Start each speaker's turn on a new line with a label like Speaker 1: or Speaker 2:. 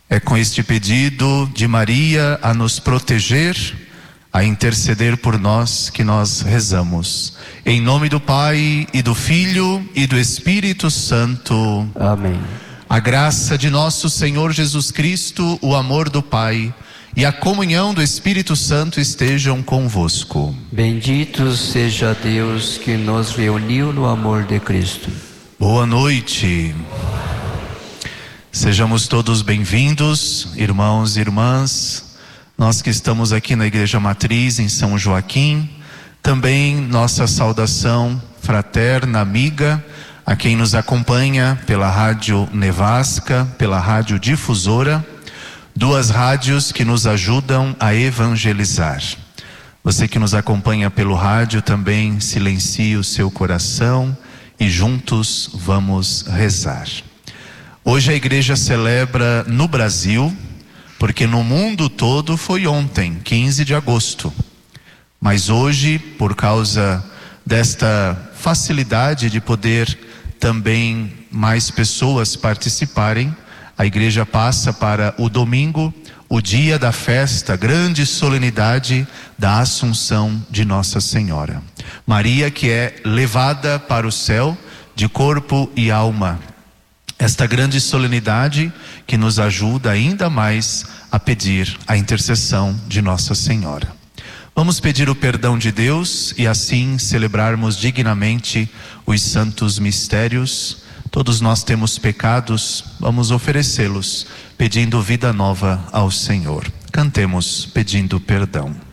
Speaker 1: É com este pedido de Maria a nos proteger, a interceder por nós, que nós rezamos. Em nome do Pai, e do Filho, e do Espírito Santo.
Speaker 2: Amém.
Speaker 1: A graça de nosso Senhor Jesus Cristo, o amor do Pai e a comunhão do Espírito Santo estejam convosco.
Speaker 2: Bendito seja Deus que nos reuniu no amor de Cristo.
Speaker 1: Boa noite. Sejamos todos bem-vindos, irmãos e irmãs, nós que estamos aqui na Igreja Matriz em São Joaquim, também nossa saudação fraterna, amiga, a quem nos acompanha pela Rádio Nevasca, pela Rádio Difusora, duas rádios que nos ajudam a evangelizar. Você que nos acompanha pelo rádio também silencie o seu coração e juntos vamos rezar. Hoje a igreja celebra no Brasil, porque no mundo todo foi ontem, 15 de agosto. Mas hoje, por causa desta facilidade de poder também mais pessoas participarem, a igreja passa para o domingo, o dia da festa, grande solenidade da Assunção de Nossa Senhora. Maria que é levada para o céu de corpo e alma. Esta grande solenidade que nos ajuda ainda mais a pedir a intercessão de Nossa Senhora. Vamos pedir o perdão de Deus e assim celebrarmos dignamente os santos mistérios. Todos nós temos pecados, vamos oferecê-los, pedindo vida nova ao Senhor. Cantemos pedindo perdão.